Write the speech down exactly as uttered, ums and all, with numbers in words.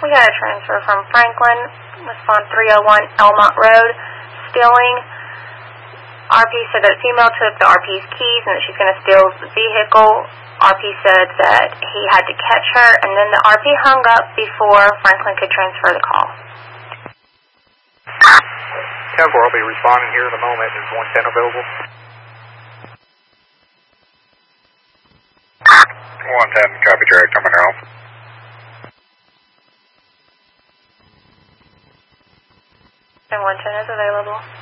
We got a transfer from Franklin. Respond three oh one Elmont Road. Stealing. R P said that a female took the R P's keys and that she's going to steal the vehicle. R P said that he had to catch her, and then the R P hung up before Franklin could transfer the call. ten four, I'll be responding here in a moment. Is one ten available? one ten, copy, Jerry, coming out. And one ten is available.